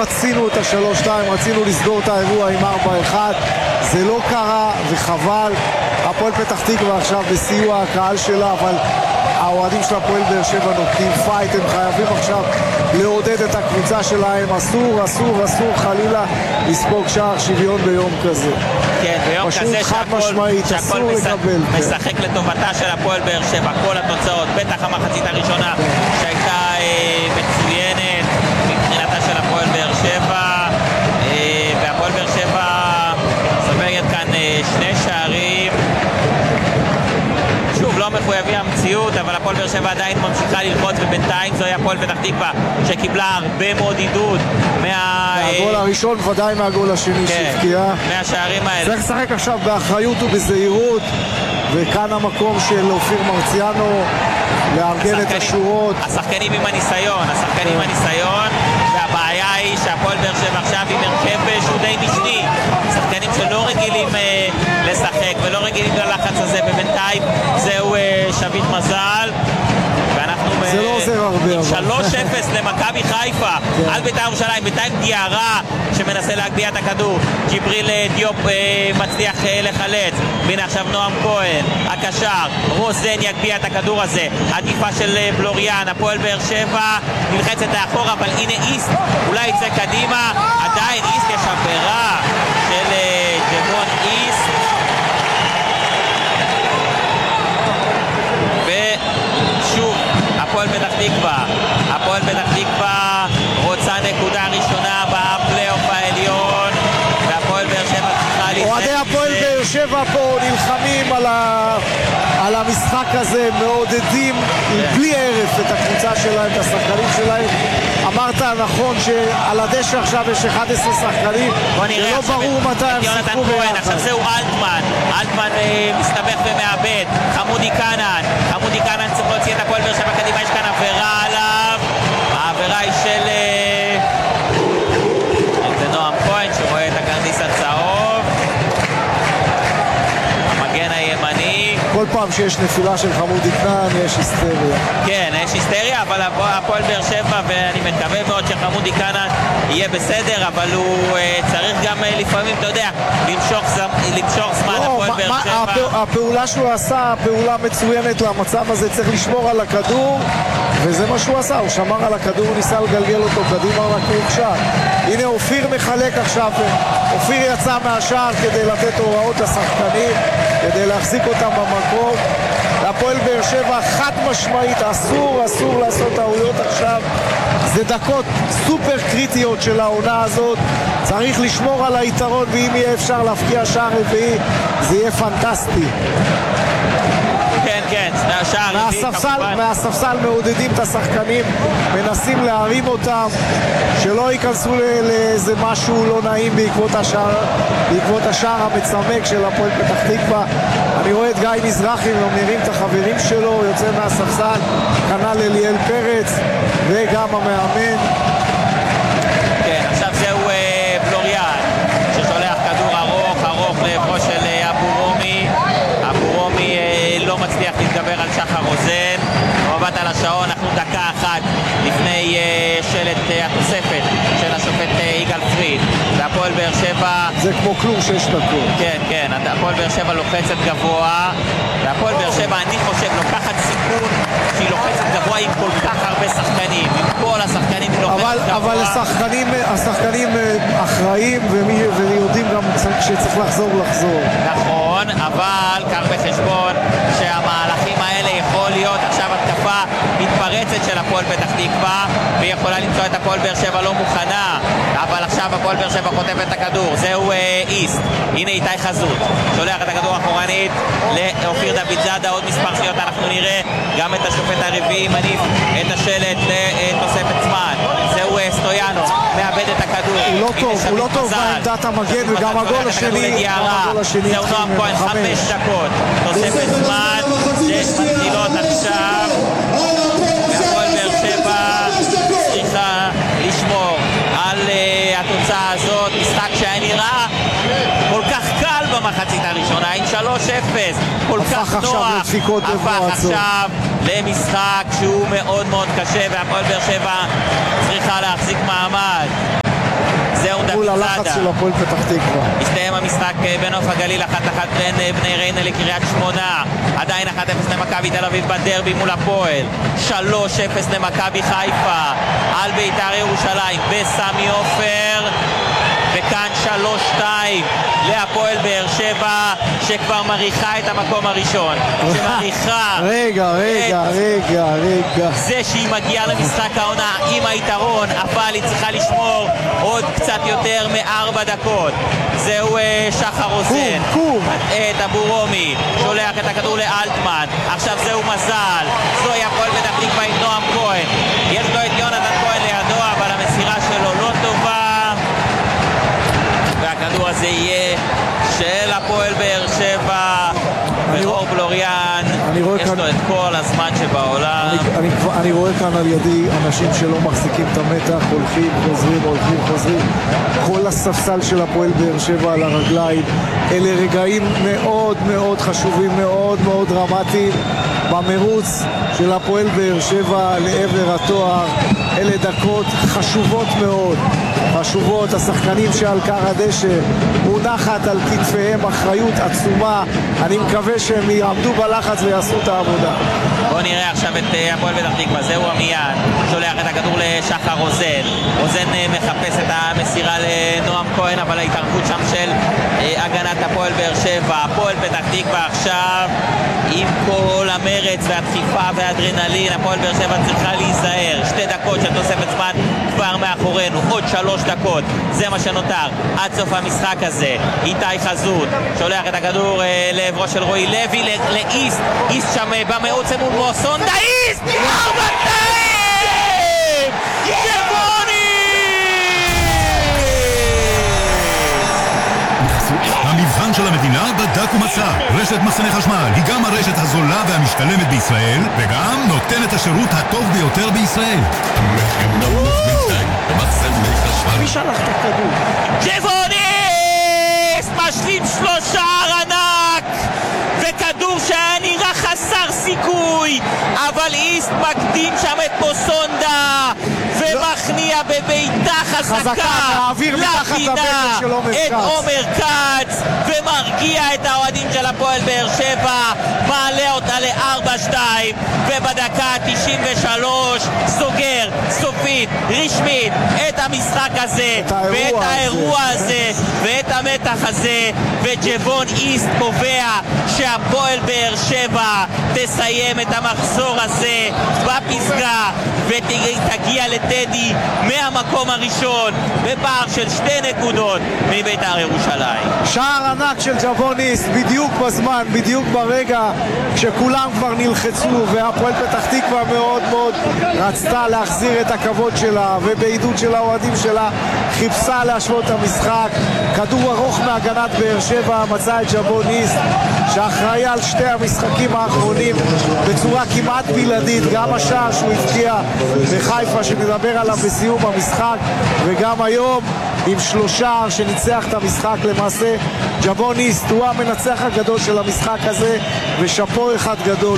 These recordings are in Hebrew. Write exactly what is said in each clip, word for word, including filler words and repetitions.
רצינו את השלוש שתיים, רצינו לסגור את האירוע עם ארבע אחד, זה לא קרה וחבל. הפועל פתח תקווה עכשיו בסיוע הקהל שלה, אבל האוהדים של הפועל באר שבע נותנים פייט, הם חייבים עכשיו לעודד את הקבוצה שלהם, אסור, אסור, אסור חלילה לספוג שער שוויון ביום כזה. כן, ביום כזה שהכל משחק לטובתה של הפועל באר שבע, כל התוצאות, בטח המחצית הראשונה שהייתה מצוינת מבחינתה של הפועל באר שבע, והפועל באר שבע סופגת כאן שני שערים, שוב, לא מחויבי המציאות, אבל הפועל באר שבע עדיין ממשיכה ללחוץ, ובינתיים זוהי הפועל פתח תקווה שקיבלה הרבה מאוד עידוד מה... מהגול הראשון, ודאי מהגול השני שהפקיע. מהשערים האלה. צריך לשחק עכשיו באחריות ובזהירות, וכאן המקום של אופיר מרציאנו לארגן את השורות. השחקנים עם הניסיון, השחקנים עם הניסיון, והבעיה היא שהפועל באר שבע עכשיו עם הרכב שהוא די משני. שחקנים שלא רגילים לשחק ולא רגילים ללחץ הזה, ובינתיים זהו שביט מזל, ואנחנו זה לא עוזר הרבה. שלוש אפס למכבי חיפה על בית"ר ירושלים. בינתיים דיארה שמנסה להגביה את הכדור, ג'יבריל דיופ מצליח לחלץ, והנה עכשיו נועם כהן הקשר, רוזן יגביה את הכדור הזה, עדיפה של בלוריאן. הפועל באר שבע נלחצת לאחורה, אבל הנה איסט אולי יצא קדימה, עדיין איסט, יש עבירה של ג'מון איסט, ושוב הפועל פתח תקווה הפועל פתח תקווה רוצה נקודה ראשונה בפלייאוף העליון, והפועל באר שבע צריכה להתחיל. אוהדי הפועל באר שבע פה נלחמים על, ה... על המשחק הזה, מעודדים בלי ערף את הקבוצה שלהם, את השחקנים שלהם. אמרת נכון שעל הדשא עכשיו יש אחד עשר שחקנים, ולא ברור מתי הם שיחקו ביחד. עכשיו זהו אלטמן, אלטמן מסתבך ומאבד, חמודי קנן, חמודי קנן צריך להוציא את הפועל באר שבע קדימה, יש כאן עבירה עליו, העבירה היא של זה נועם כהן שרואה את הכרטיס הצהוב, המגן הימני. כל פעם שיש נפילה של חמודי קנן יש היסטריה. כן, יש היסטריה, אבל הפועל באר שבע, ואני מקווה מאוד שחמודי קנן יהיה בסדר, אבל הוא uh, צריך גם uh, לפעמים, אתה יודע, למשוך, למשוך זמן לא, הפועל באר שבע. הפע, הפעולה שהוא עשה, פעולה מצוינת למצב הזה, צריך לשמור על הכדור, וזה מה שהוא עשה, הוא שמר על הכדור, הוא ניסה לגלגל אותו קדימה, רק הוא הוקשר. הנה אופיר מחלק עכשיו, אופיר יצא מהשער כדי לתת הוראות לשחקנים, כדי להחזיק אותם במקום. הפועל באר שבע חד משמעית, אסור, אסור לעשות טעויות עכשיו. זה דקות סופר קריטיות של העונה הזאת, צריך לשמור על היתרון, ואם יהיה אפשר להפקיע שער רביעי זה יהיה פנטסטי. כן, כן, שער רביעי כמובן. מהספסל מעודדים את השחקנים, מנסים להרים אותם שלא ייכנסו לאיזה משהו לא נעים בעקבות השער, בעקבות השער המצמק של הפועל פתח תקווה. אני רואה את גיא מזרחי ומרים את החברים שלו, יוצא מהספסל, כנ"ל אליאל פרץ וגם המאמן. כן, עכשיו זהו אה, בלוריאן ששולח כדור ארוך ארוך לעברו של אה, אבו רומי. אבו רומי אה, לא מצליח להתגבר על שחר רוזן. מבט על השעון, אנחנו דקה אחת לפני אה, שלט אה, התוספת של השופט אה, יגאל פריד, והפועל באר שבע זה כמו כלום שש דקות. כן, כן, הפועל באר שבע לוחצת גבוה, והפועל באר שבע, אני חושב, לוקחת סיכון שהיא לוחצת גבוה עם כל כך הרבה שחקנים, עם כל השחקנים היא לוחצת אבל, גבוה. אבל השחקנים, השחקנים אחראים ויודעים גם שצריך לחזור לחזור. נכון, אבל קח בחשבון שהמהלכים האלה יכול להיות עכשיו התקפה מתפרצת של הפועל פתח תקווה, והיא יכולה למצוא את הפועל באר שבע לא מוכנה, אבל עכשיו הפועל באר שבע חוטף את הכדור. זהו אה, איסט, הנה איתי חזות שולח את הכדור אחורנית לאופיר דוד זאדה. עוד מספר שניות אנחנו נראה גם את השופט הרביעי מניף את השלט לתוספת זמן. זהו אה, סטויאנו מאבד את הכדור, הוא לא טוב, הוא לא טוב בעמדת המגן, וגם הגול השני, זהו נועם כהן, חמש דקות תוספת זמן שמתחילות עכשיו, והפועל באר שבע צריכה לשמור על uh, התוצאה הזאת. משחק שהיה נראה כל כך קל במחצית הראשונה עם שלוש אפס, כל כך נוח, הפך עכשיו למשחק שהוא מאוד מאוד קשה, והפועל באר שבע צריכה להחזיק מעמד. ניהול הלחץ של הפועל פתח תקווה. הסתיים המשחק בנוף הגליל, אחת אחת בין בני ריינה לקריית שמונה. עדיין אחת אפס למכבי תל אביב בדרבי מול הפועל, שלוש אפס למכבי חיפה על בית"ר ירושלים בסמי עופר, וכאן שלוש שתיים להפועל באר שבע שכבר מריחה את המקום הראשון, שמריחה רגע, רגע, רגע, רגע זה שהיא מגיעה למשחק העונה עם היתרון, אבל היא צריכה לשמור עוד קצת יותר מארבע דקות. זהו שחר רוזן, את אבו רומי, שולח את הכדור לאלטמן, עכשיו זהו מזל, זוהי הפועל פתח תקווה עם נועם כהן, יש לו את יונתן כהן לידו, אבל המסירה שלו לא טובה, והכדור הזה יהיה של הפועל באר שבע, ואור בלוריאן יש לו את כל הזמן שבעולם. אני, אני, אני רואה כאן על ידי אנשים שלא מחזיקים את המתח, הולכים, חוזרים, הולכים, חוזרים, כל הספסל של הפועל באר שבע על הרגליים. אלה רגעים מאוד מאוד חשובים, מאוד מאוד דרמטיים במרוץ של הפועל באר שבע לעבר התואר. אלה דקות חשובות מאוד, חשובות. השחקנים שעל קר הדשא מונחת על כתפיהם אחריות עצומה, אני מקווה שהם יעמדו בלחץ ויעשו את העבודה. בואו נראה עכשיו את הפועל פתח תקווה, זהו עמיעד, שולח את הכדור לשחר רוזן, רוזן מחפש את המסירה לנועם כהן, אבל ההתערבות שם של הגנת הפועל באר שבע. הפועל פתח תקווה עכשיו עם כל המרץ והדחיפה והאדרנלין, הפועל באר שבע צריכה להיזהר. שתי דקות של תוספת זמן כבר מאחורינו, עוד שלוש דקות, זה מה שנותר עד סוף המשחק הזה. איתי חזות שולח את הכדור לעברו של רועי לוי לאיסט, איסט שם במאוץ מול מוסונדה, איסט! ארבע שתיים! ג'בוני! המבחן של המדינה בדק ומצא. רשת מחסני חשמל היא גם הרשת הזולה והמשתלמת בישראל, וגם נותנת השירות הטוב ביותר בישראל. מי שלח את הכדור? ג'בוניסט משלים שלושה ענק, וכדור שהיה נראה חסר סיכוי, אבל איסט מקדים שם את מוסונדה ומכניע בביתה חזקה לפינה את עומר כץ, ומרגיע את האוהדים של הפועל באר שבע, מעלה אותה ל-ארבע שתיים, ובדקה תשעים ושלוש סוגר סופית רשמית את המשחק הזה ואת האירוע הזה ואת המתח הזה, וג'בון איסט קובע שהפועל באר שבע תסיים את המחזור הזה בפסגה ותגיע לטדי מהמקום הראשון בפער של שתי נקודות מבית"ר ירושלים. שער ענק של ג'בון איסט בדיוק בזמן, בדיוק ברגע כשכולם כבר נלחצו, והפועל פתח תקווה מאוד מאוד רצתה להחזיר את הכבוד שלה, ובעידוד של האוהדים שלה חיפשה להשוות את המשחק. כדור ארוך מהגנת באר שבע מצא את ג'בון איסט, שאחראי על שתי המשחקים האחרונים בצורה כמעט בלעדית, גם השער שהוא הפקיע בחיפה שנדבר עליו בסיום המשחק, וגם היום עם שלושה שניצח את המשחק. למעשה ג'בון איסט הוא המנצח הגדול של המשחק הזה, ושפו אחד גדול.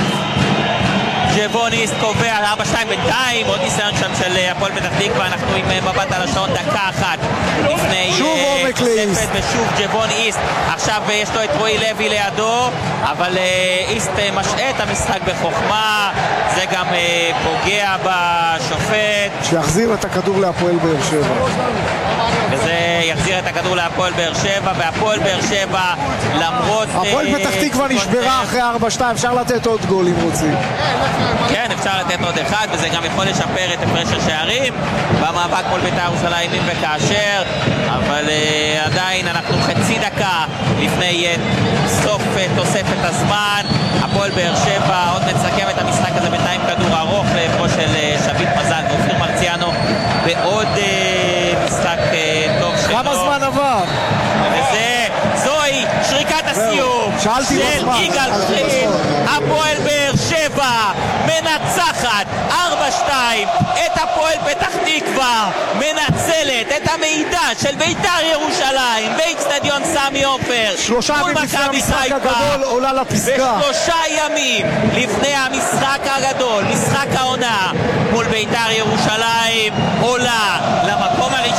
ג'בון איסט קובע ארבע שתיים. בינתיים עוד ניסיון שם של הפועל פתח תקווה, אנחנו עם מבט על השעון, דקה אחת לפני שוב עומק לאיסט, ושוב ג'בון איסט. עכשיו יש לו את רועי לוי לידו, אבל איסט משעה את המשחק בחוכמה, זה גם פוגע בשופט, שיחזיר את הכדור להפועל באר שבע, וזה יחזיר את הכדור להפועל באר שבע. והפועל באר שבע למרות הפועל פתח תקווה נשברה אחרי ארבע שתיים, אפשר לתת עוד גול אם רוצים. כן, אפשר לתת עוד אחד, וזה גם יכול לשפר את הפרש השערים במאבק מול בית"ר ירושלים אם וכאשר, אבל uh, עדיין אנחנו חצי דקה לפני uh, סוף uh, תוספת הזמן. הפועל באר שבע עוד נסכם את המשחק הזה, בינתיים כדור ארוך לעברו של uh, שביט מזל ואופיר מרציאנו בעוד uh, משחק uh, טוב שלו. כמה זמן עבר? וזה, זוהי שריקת הסיום של יגאל פרין. הפועל באר שבע מנצחת ארבע שתיים את הפועל פתח תקווה, מנצלת את המידע של בית"ר ירושלים באצטדיון סמי עופר שלושה ימים לפני המשחק הגדול עולה לפסגה, ושלושה ימים לפני המשחק הגדול, משחק העונה מול בית"ר ירושלים, עולה למקום הראשון